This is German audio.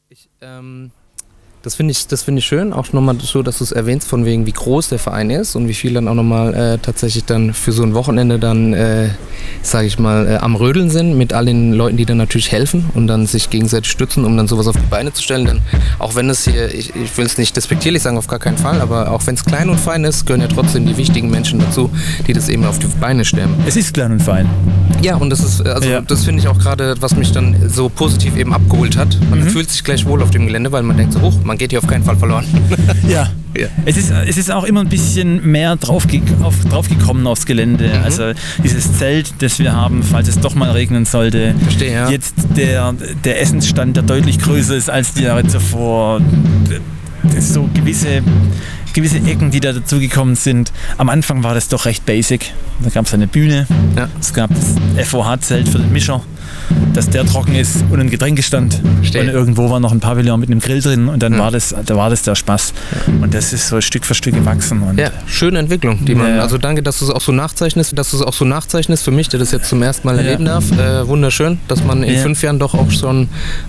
Das finde ich schön, auch nochmal so, dass du es erwähnst, von wegen wie groß der Verein ist und wie viel dann auch nochmal tatsächlich dann für so ein Wochenende dann, sage ich mal, am Rödeln sind mit all den Leuten, die dann natürlich helfen und dann sich gegenseitig stützen, um dann sowas auf die Beine zu stellen. Denn auch wenn es hier, ich will es nicht despektierlich sagen, auf gar keinen Fall, aber auch wenn es klein und fein ist, gehören ja trotzdem die wichtigen Menschen dazu, die das eben auf die Beine stellen. Es ist klein und fein. Ja, und das ist, das finde ich auch gerade, was mich dann so positiv eben abgeholt hat. Man fühlt sich gleich wohl auf dem Gelände, weil man denkt so, man geht hier auf keinen Fall verloren. Ja. Es ist auch immer ein bisschen mehr draufgekommen aufs Gelände. Also dieses Zelt, das wir haben, falls es doch mal regnen sollte. Verstehe, ja. Jetzt der Essensstand, der deutlich größer ist als die Jahre zuvor. So gewisse Ecken, die da dazugekommen sind. Am Anfang war das doch recht basic. Da gab es eine Bühne, es gab das FOH-Zelt für den Mischer, dass der trocken ist und ein Getränkestand. Verstehe. Und irgendwo war noch ein Pavillon mit einem Grill drin und dann war das der Spaß. Ja. Und das ist so Stück für Stück gewachsen. Und schöne Entwicklung, die man, also danke, dass du es auch so nachzeichnest, für mich, der das jetzt zum ersten Mal erleben darf. Wunderschön, dass man in 5 Jahren doch auch schon